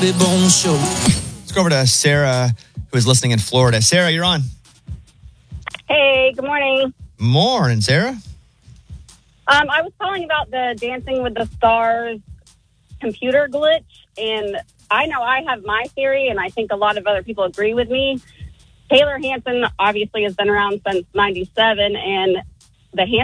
Bone Show. Let's go over to Sarah, who is listening in Florida. Sarah, you're on. Hey, good morning. Morning, Sarah. I was calling about the Dancing with the Stars computer glitch, and I know I have my theory, and I think a lot of other people agree with me. Taylor Hanson obviously has been around since 97, and the